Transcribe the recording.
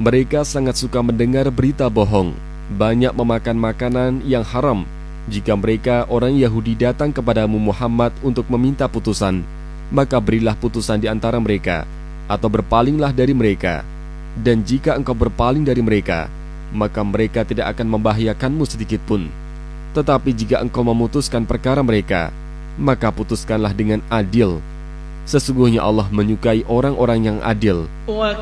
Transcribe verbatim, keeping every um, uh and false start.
Mereka sangat suka mendengar berita bohong, banyak memakan makanan yang haram. Jika mereka orang Yahudi datang kepadamu Muhammad untuk meminta putusan, maka berilah putusan di antara mereka, atau berpalinglah dari mereka. Dan jika engkau berpaling dari mereka, maka mereka tidak akan membahayakanmu sedikitpun. Tetapi jika engkau memutuskan perkara mereka, maka putuskanlah dengan adil. Sesungguhnya Allah menyukai orang-orang yang adil.